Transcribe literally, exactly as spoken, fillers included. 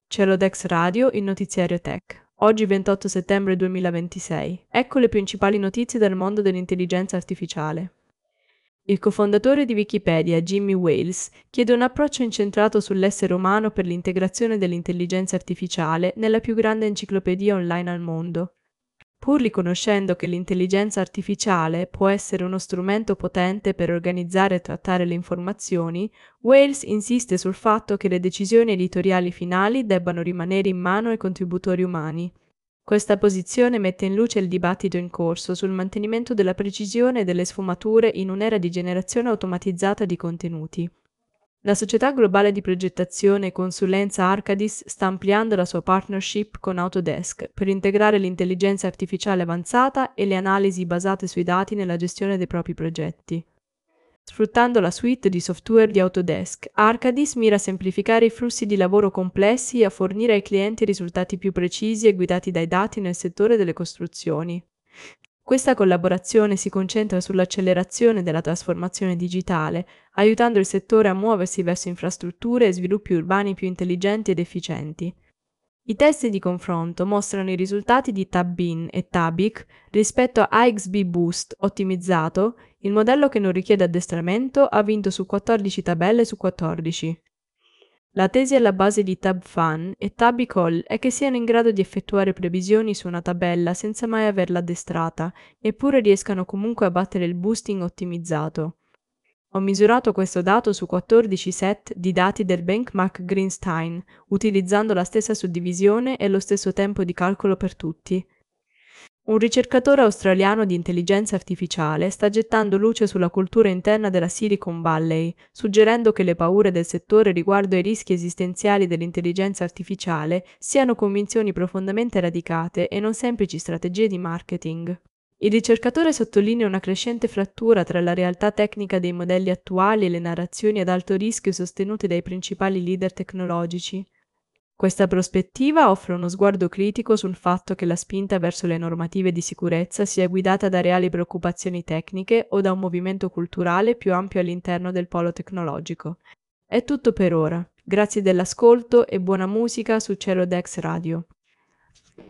Celodex Radio, il notiziario tech. Oggi ventotto settembre duemilaventisei. Ecco le principali notizie dal mondo dell'intelligenza artificiale. Il cofondatore di Wikipedia, Jimmy Wales, chiede un approccio incentrato sull'essere umano per l'integrazione dell'intelligenza artificiale nella più grande enciclopedia online al mondo. Pur riconoscendo che l'intelligenza artificiale può essere uno strumento potente per organizzare e trattare le informazioni, Wales insiste sul fatto che le decisioni editoriali finali debbano rimanere in mano ai contributori umani. Questa posizione mette in luce il dibattito in corso sul mantenimento della precisione e delle sfumature in un'era di generazione automatizzata di contenuti. La società globale di progettazione e consulenza Arcadis sta ampliando la sua partnership con Autodesk per integrare l'intelligenza artificiale avanzata e le analisi basate sui dati nella gestione dei propri progetti. Sfruttando la suite di software di Autodesk, Arcadis mira a semplificare i flussi di lavoro complessi e a fornire ai clienti risultati più precisi e guidati dai dati nel settore delle costruzioni. Questa collaborazione si concentra sull'accelerazione della trasformazione digitale, aiutando il settore a muoversi verso infrastrutture e sviluppi urbani più intelligenti ed efficienti. I test di confronto mostrano i risultati di Tabbin e Tabic rispetto a A X B Boost ottimizzato, il modello che non richiede addestramento ha vinto su quattordici tabelle su quattordici. La tesi alla base di TabFan e Tabicol è che siano in grado di effettuare previsioni su una tabella senza mai averla addestrata, eppure riescano comunque a battere il boosting ottimizzato. Ho misurato questo dato su quattordici set di dati del benchmark Greenstein, utilizzando la stessa suddivisione e lo stesso tempo di calcolo per tutti. Un ricercatore australiano di intelligenza artificiale sta gettando luce sulla cultura interna della Silicon Valley, suggerendo che le paure del settore riguardo ai rischi esistenziali dell'intelligenza artificiale siano convinzioni profondamente radicate e non semplici strategie di marketing. Il ricercatore sottolinea una crescente frattura tra la realtà tecnica dei modelli attuali e le narrazioni ad alto rischio sostenute dai principali leader tecnologici. Questa prospettiva offre uno sguardo critico sul fatto che la spinta verso le normative di sicurezza sia guidata da reali preoccupazioni tecniche o da un movimento culturale più ampio all'interno del polo tecnologico. È tutto per ora. Grazie dell'ascolto e buona musica su Celodex Radio.